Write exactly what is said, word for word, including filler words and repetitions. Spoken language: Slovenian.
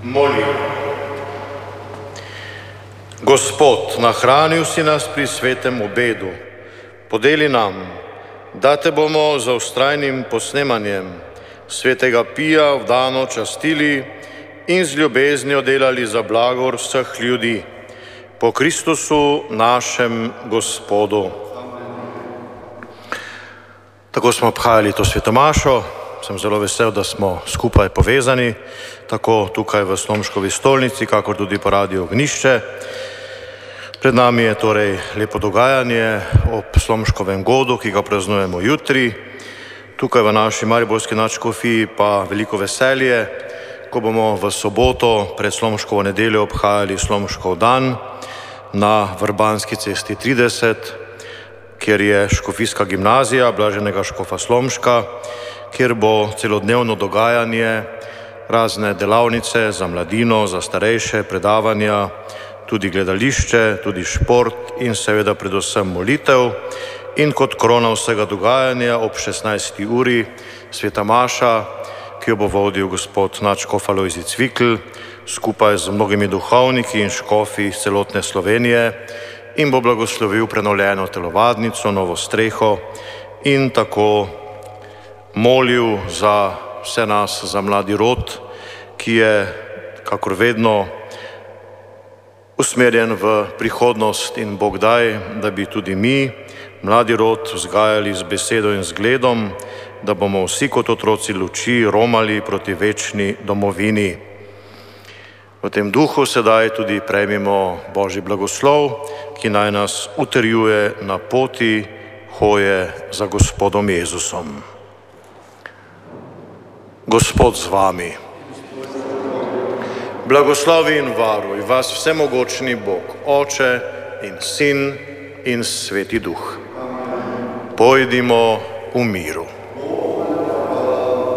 Molimo. Gospod, nahranil si nas pri svetem obedu. Podeli nam, da te bomo za vztrajnim posnemanjem svetega pija vdano častili in z ljubeznijo delali za blagor vseh ljudi. Po Kristusu našem Gospodu. Tako smo obhajali to svetomašo. Sem zelo vesel, da smo skupaj povezani, tako tukaj v Slomškovi stolnici, kakor tudi po Radiu Ognišče. Pred nami je torej lepo dogajanje ob Slomškovem godu, ki ga praznujemo jutri. Tukaj v naši mariborski nadškofiji pa veliko veselje, ko bomo v soboto pred Slomškovo nedeljo obhajali Slomškov dan na Vrbanski cesti trideset, kjer je škofijska gimnazija Blaženega škofa Slomška, kjer bo celodnevno dogajanje, razne delavnice za mladino, za starejše, predavanja, tudi gledališče, tudi šport in seveda predvsem molitev. In kot krona vsega dogajanja ob šestnajsti uri sveta maša, ki jo bo vodil gospod nadškof Alojzij Cvikl skupaj z mnogimi duhovniki in škofi iz celotne Slovenije in bo blagoslovil prenovljeno telovadnico, novo streho in tako molil za vse nas, za mladi rod, ki je, kakor vedno, usmerjen v prihodnost in Bog daj, da bi tudi mi, mladi rod, vzgajali z besedo in zgledom, da bomo vsi kot otroci luči romali proti večni domovini. V tem duhu sedaj tudi prejmimo Božji blagoslov, ki naj nas utrjuje na poti hoje za Gospodom Jezusom. Gospod z vami. Blagoslovi in varuj vas vsemogočni Bog, Oče in Sin in Sveti Duh. Pojdimo v miru.